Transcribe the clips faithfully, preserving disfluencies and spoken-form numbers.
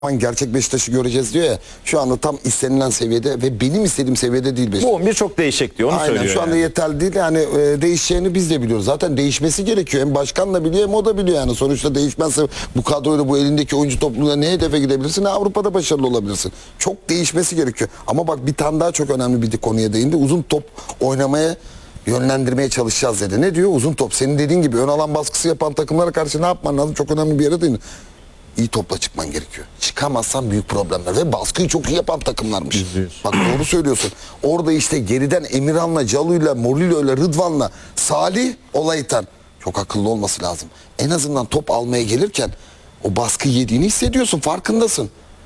gerçek Beşiktaş'ı göreceğiz diyor ya. Şu anda tam istenilen seviyede ve benim istediğim seviyede değil Beşiktaş. Bu on bir çok değişik diyor, onu Aynen, söylüyor. şu anda yani. yeterli değil. Yani e, değişeceğini biz de biliyoruz. Zaten değişmesi gerekiyor. Hem başkan da biliyor hem o da biliyor yani. Sonuçta değişmezse bu kadroyla, bu elindeki oyuncu topluluğuna ne hedefe gidebilirsin ne Avrupa'da başarılı olabilirsin. Çok değişmesi gerekiyor. Ama bak bir tane daha çok önemli bir konuya değindi. Uzun top oynamaya yönlendirmeye çalışacağız dedi. Ne diyor? Uzun top. Senin dediğin gibi ön alan baskısı yapan takımlara karşı ne yapman lazım? Çok önemli bir yere değindi. İyi topla çıkman gerekiyor. Çıkamazsan büyük problemler ve baskıyı çok iyi yapan takımlarmış. Yüzüyorsun. Bak doğru söylüyorsun. Orada işte geriden Emirhan'la, Calu'yla, Morilo'yla, Rıdvan'la, Salih, Olaytan çok akıllı olması lazım. En azından top almaya gelirken o baskı yediğini hissediyorsun, farkındasın.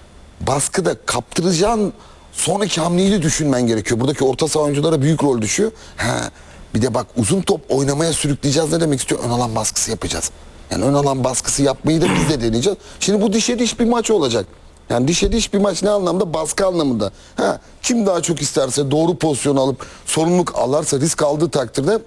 Baskıda kaptıracağın sonraki hamleyi de düşünmen gerekiyor. Buradaki orta saha oyunculara büyük rol düşüyor. Ha, bir de bak uzun top oynamaya sürükleyeceğiz ne demek istiyor? Ön alan baskısı yapacağız. Yani ön alan baskısı yapmayı da biz de deneyeceğiz. Şimdi bu dişe diş bir maç olacak. Yani dişe diş bir maç ne anlamda? Baskı anlamında. Ha, kim daha çok isterse doğru pozisyon alıp sorumluluk alırsa, risk aldığı takdirde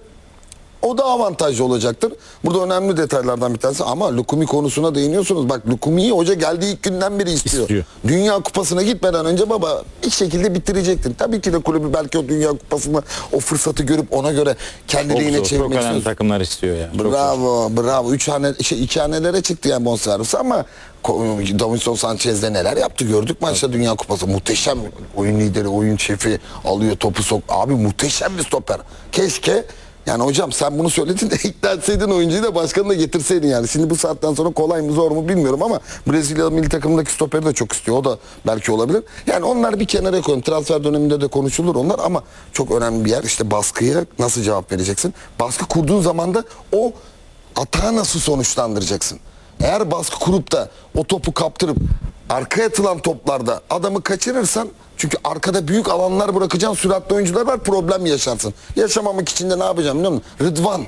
o da avantajlı olacaktır. Burada önemli detaylardan bir tanesi ama Lukumi konusuna değiniyorsunuz. Bak Lukumi'yi hoca geldiği ilk günden beri istiyor. İstiyor. Dünya Kupası'na gitmeden önce baba bir şekilde bitirecektir. Tabii ki de kulübü belki o Dünya Kupası'nda o fırsatı görüp ona göre kendi Çok lehine zor, çok çevirmek önemli istiyor. takımlar istiyor ya. Çok zor. Bravo, bravo. Üç hane, şey, iki hanelere çıktı yani bonservis ama Davinson Sanchez'de neler yaptı gördük maçta Dünya Kupası. Muhteşem oyun lideri, oyun şefi alıyor topu sok. Abi muhteşem bir stoper. Keşke yani hocam sen bunu söyledin de ikna etseydin oyuncuyu da başkanı da getirseydin yani. Şimdi bu saatten sonra kolay mı zor mu bilmiyorum ama Brezilya milli takımındaki stoperi de çok istiyor. O da belki olabilir. Yani onlar bir kenara koyun. Transfer döneminde de konuşulur onlar ama çok önemli bir yer. İşte baskıya nasıl cevap vereceksin? Baskı kurduğun zaman da o atağı nasıl sonuçlandıracaksın? Eğer baskı kurup da o topu kaptırıp arkaya atılan toplarda adamı kaçırırsan çünkü arkada büyük alanlar bırakacaksın, süratli oyuncular var, problem yaşarsın. Yaşamamak için de ne yapacağım biliyor musun? Rıdvan,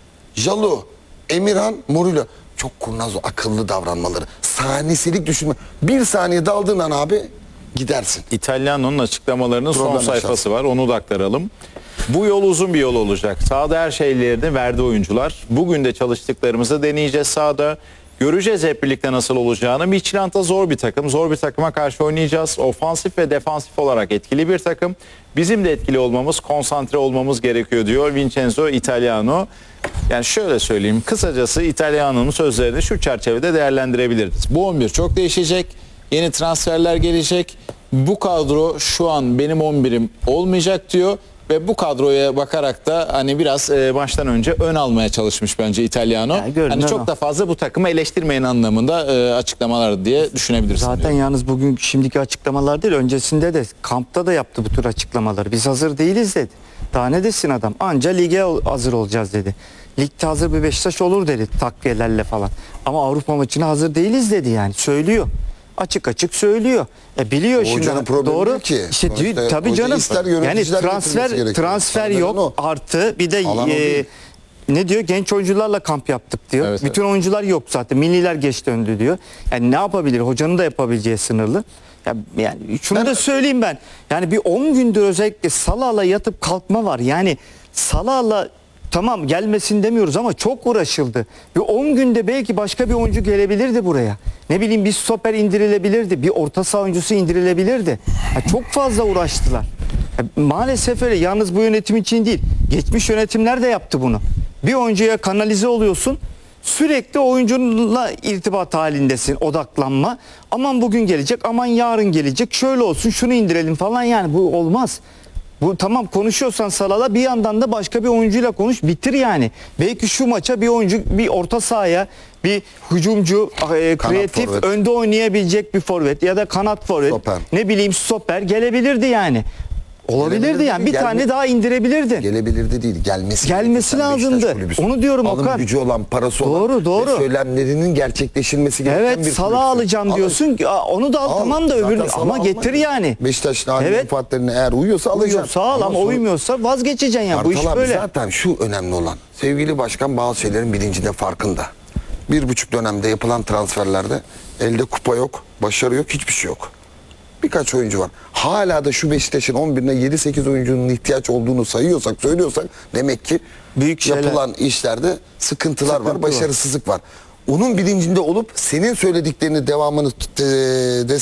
Calu, Emirhan, Murilo çok kurnaz, o akıllı davranmaları. Saniyesilik düşünme. Bir saniye daldığın an abi gidersin. İtalyanonun açıklamalarının son Problem sayfası yaşarsın. var. Onu da aktaralım. Bu yol uzun bir yol olacak. Sahada her şeylerini verdi oyuncular. Bugün de çalıştıklarımızı deneyeceğiz sahada. Göreceğiz hep birlikte nasıl olacağını. Midtjylland'a zor bir takım. Zor bir takıma karşı oynayacağız. Ofansif ve defansif olarak etkili bir takım. Bizim de etkili olmamız, konsantre olmamız gerekiyor diyor Vincenzo Italiano. Yani şöyle söyleyeyim. Kısacası Italiano'nun sözlerini şu çerçevede değerlendirebiliriz. Bu on bir çok değişecek. Yeni transferler gelecek. Bu kadro şu an benim on birim olmayacak diyor. Ve bu kadroya bakarak da hani biraz e, maçtan önce ön almaya çalışmış bence Italiano. Yani görünen hani çok o. da fazla bu takımı eleştirmeyin anlamında e, açıklamalar diye düşünebilirsin. Zaten diyor. yalnız bugün şimdiki açıklamalar değil, öncesinde de kampta da yaptı bu tür açıklamaları. Biz hazır değiliz dedi. Daha ne desin adam? Anca lige ol- hazır olacağız dedi. Ligde hazır bir Beşiktaş olur dedi takviyelerle falan. Ama Avrupa maçına hazır değiliz dedi yani. Söylüyor. Açık açık söylüyor. E biliyor O şimdi. hocanın problemi Doğru. değil ki. İşte Sonuçta diyor, tabii hoca canım. ister Yani yöneticiler transfer getirmesi gerekiyor. transfer Neden yok o? artı bir de Alan o e, değil. ne diyor? Genç oyuncularla kamp yaptık diyor. Evet, Bütün oyuncular yok zaten. Milliler geç döndü diyor. Yani ne yapabilir? Hocanın da yapabileceği sınırlı. Ya, yani şunu Ben- da söyleyeyim ben. Yani bir on gündür özellikle Salah'la yatıp kalkma var. Yani Salah'la tamam gelmesin demiyoruz ama çok uğraşıldı. Bir on günde belki başka bir oyuncu gelebilirdi buraya. Ne bileyim bir stoper indirilebilirdi. Bir orta saha oyuncusu indirilebilirdi. Ya çok fazla uğraştılar. Ya maalesef öyle. Yalnız bu yönetim için değil. Geçmiş yönetimler de yaptı bunu. Bir oyuncuya kanalize oluyorsun. Sürekli oyuncunla irtibat halindesin, odaklanma. Aman bugün gelecek, aman yarın gelecek. Şöyle olsun, şunu indirelim falan, yani bu olmaz. Bu tamam, konuşuyorsan Salah'la bir yandan da başka bir oyuncuyla konuş, bitir yani. Belki şu maça bir oyuncu, bir orta sahaya, bir hücumcu, e, kreatif, forvet. önde oynayabilecek bir forvet ya da kanat forvet, Stoper. ne bileyim stoper gelebilirdi yani. Olabilirdi Gelebilirdi yani, bir değil, tane gelme- daha indirebilirdin. Gelebilirdi değil, gelmesi Gelmesi gerekiyor. Sen lazımdı. Beşiktaş kulübüsün. Onu diyorum Alım Okan. gücü olan, parası olan Doğru, doğru. ve söylemlerinin gerçekleşilmesi gereken bir Evet, kulüpsün. Salah alacağım Al. diyorsun. Aa, onu da al, Al. tamam da Zaten öbürünü Salah ama almak getir yok. yani. Beşiktaş'ın hali Evet. menfaatlerine eğer uyuyorsa alacaksın. Uyuyor, sağ ol ama sonra- uymuyorsa vazgeçeceksin ya. Bu iş Kartal abi böyle. zaten şu önemli olan. Sevgili başkan bazı şeylerin bilincinde, farkında. Bir buçuk dönemde yapılan transferlerde elde kupa yok, başarı yok, hiçbir şey yok. Birkaç oyuncu var. Hala da şu Beşiktaş'ın on birine yedi sekiz oyuncunun ihtiyaç olduğunu sayıyorsak, söylüyorsak demek ki Büyük şeyler. yapılan işlerde sıkıntılar Sıkıntı var, var. başarısızlık var. onun bilincinde olup senin söylediklerini devamını t- t-